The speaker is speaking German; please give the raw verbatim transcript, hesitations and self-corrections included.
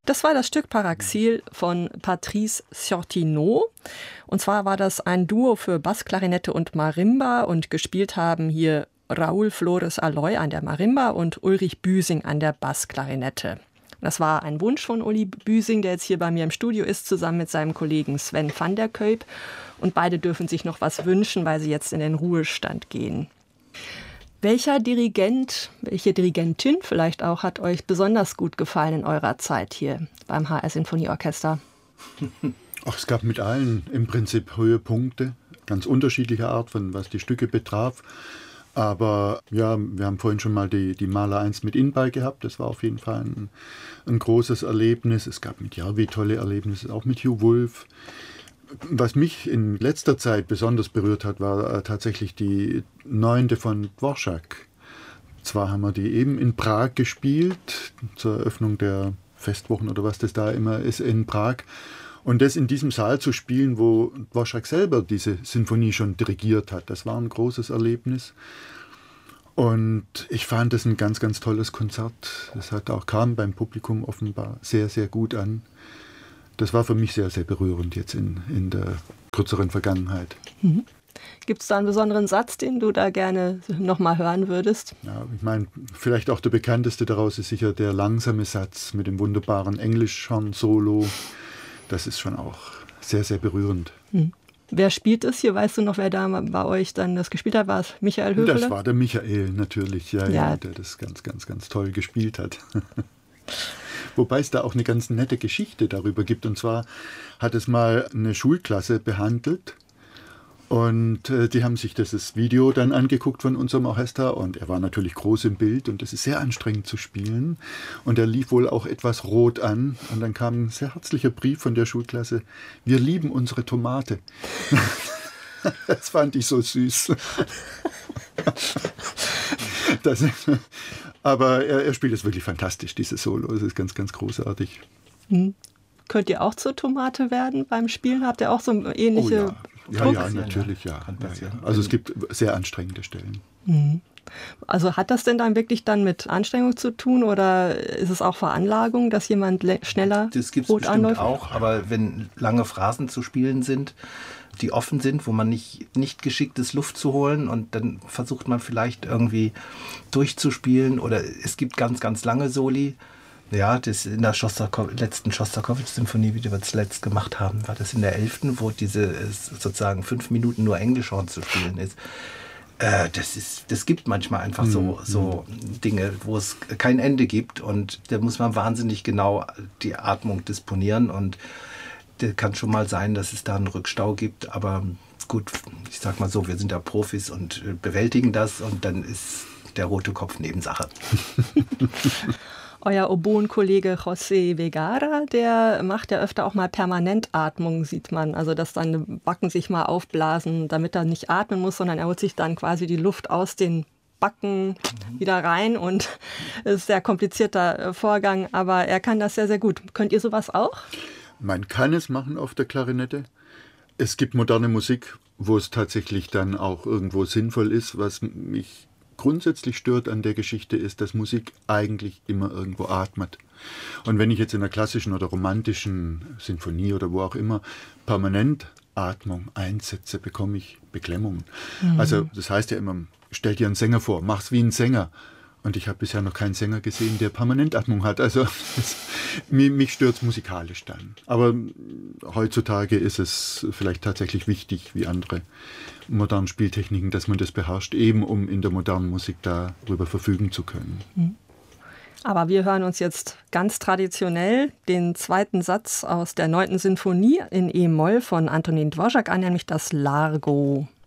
Das war das Stück Paraxil von Patrice Sortino. Und zwar war das ein Duo für Bassklarinette und Marimba und gespielt haben hier Raúl Flores Aloy an der Marimba und Ulrich Büsing an der Bassklarinette. Das war ein Wunsch von Uli Büsing, der jetzt hier bei mir im Studio ist, zusammen mit seinem Kollegen Sven van der Kuyp. Und beide dürfen sich noch was wünschen, weil sie jetzt in den Ruhestand gehen. Welcher Dirigent, welche Dirigentin vielleicht auch, hat euch besonders gut gefallen in eurer Zeit hier beim H R-Sinfonieorchester? Ach, es gab mit allen im Prinzip Höhepunkte, ganz unterschiedlicher Art, von was die Stücke betraf. Aber ja, wir haben vorhin schon mal die, die Mahler eins mit Inbal gehabt. Das war auf jeden Fall ein, ein großes Erlebnis. Es gab mit Järvi tolle Erlebnisse, auch mit Hugh Wolf. Was mich in letzter Zeit besonders berührt hat, war äh, tatsächlich die Neunte von Dvorak. Zwar haben wir die eben in Prag gespielt, zur Eröffnung der Festwochen oder was das da immer ist in Prag. Und das in diesem Saal zu spielen, wo Dvorak selber diese Sinfonie schon dirigiert hat, das war ein großes Erlebnis. Und ich fand das ein ganz, ganz tolles Konzert. Das hat auch, kam beim Publikum offenbar sehr, sehr gut an. Das war für mich sehr, sehr berührend jetzt in, in der kürzeren Vergangenheit. Mhm. Gibt es da einen besonderen Satz, den du da gerne nochmal hören würdest? Ja, ich meine, vielleicht auch der bekannteste daraus ist sicher der langsame Satz mit dem wunderbaren Englisch-Solo. Das ist schon auch sehr, sehr berührend. Mhm. Wer spielt es hier? Weißt du noch, wer da bei euch dann das gespielt hat? War es Michael Höfele? Das war der Michael natürlich, ja, ja. ja, der das ganz, ganz, ganz toll gespielt hat. Wobei es da auch eine ganz nette Geschichte darüber gibt. Und zwar hat es mal eine Schulklasse behandelt. Und äh, die haben sich das Video dann angeguckt von unserem Orchester. Und er war natürlich groß im Bild. Und es ist sehr anstrengend zu spielen. Und er lief wohl auch etwas rot an. Und dann kam ein sehr herzlicher Brief von der Schulklasse. Wir lieben unsere Tomate. Das fand ich so süß. Das, aber er, er spielt es wirklich fantastisch, dieses Solo. Es ist ganz, ganz großartig. Hm. Könnt ihr auch zur Tomate werden beim Spielen? Habt ihr auch so ähnliche... Oh ja, ja, ja, natürlich, ja. ja, ja. Also es gibt sehr anstrengende Stellen. Hm. Also hat das denn dann wirklich dann mit Anstrengung zu tun oder ist es auch Veranlagung, dass jemand schneller das gibt's rot bestimmt anläuft? Auch, aber wenn lange Phrasen zu spielen sind, die offen sind, wo man nicht, nicht geschickt ist, Luft zu holen und dann versucht man vielleicht irgendwie durchzuspielen oder es gibt ganz, ganz lange Soli. Ja, das in der Schostakowitsch, letzten Schostakowitsch-Symphonie, wie wir zuletzt gemacht haben, war das in der elften, wo diese sozusagen fünf Minuten nur Englischhorn zu spielen ist. Äh, das ist, das gibt manchmal einfach so, mhm. so Dinge, wo es kein Ende gibt und da muss man wahnsinnig genau die Atmung disponieren und da kann schon mal sein, dass es da einen Rückstau gibt, aber gut, ich sag mal so, wir sind da Profis und bewältigen das und dann ist der rote Kopf Nebensache. Euer Oboenkollege José Vegara, der macht ja öfter auch mal Permanentatmung, sieht man. Also dass dann die Backen sich mal aufblasen, damit er nicht atmen muss, sondern er holt sich dann quasi die Luft aus den Backen mhm. wieder rein und es ist ein sehr komplizierter Vorgang, aber er kann das sehr, sehr gut. Könnt ihr sowas auch? Man kann es machen auf der Klarinette. Es gibt moderne Musik, wo es tatsächlich dann auch irgendwo sinnvoll ist. Was mich grundsätzlich stört an der Geschichte ist, dass Musik eigentlich immer irgendwo atmet. Und wenn ich jetzt in einer klassischen oder romantischen Sinfonie oder wo auch immer permanent Atmung einsetze, bekomme ich Beklemmungen. Mhm. Also das heißt ja immer, stell dir einen Sänger vor, mach's wie ein Sänger. Und ich habe bisher noch keinen Sänger gesehen, der Permanentatmung hat. Also das, mich, mich stört es musikalisch dann. Aber heutzutage ist es vielleicht tatsächlich wichtig, wie andere modernen Spieltechniken, dass man das beherrscht, eben um in der modernen Musik darüber verfügen zu können. Aber wir hören uns jetzt ganz traditionell den zweiten Satz aus der neunten Sinfonie in E-Moll von Antonín Dvořák an, nämlich das Largo.